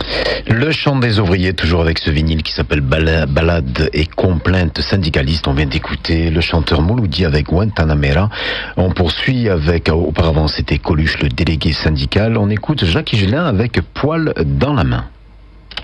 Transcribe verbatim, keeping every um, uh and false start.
Le chant des ouvriers, toujours avec ce vinyle qui s'appelle Bala- Balade et complainte syndicaliste. On vient d'écouter le chanteur Mouloudi avec Guantanamera. On poursuit avec, auparavant c'était Coluche, le délégué syndical. On écoute Jacques Higelin avec Poil dans la main.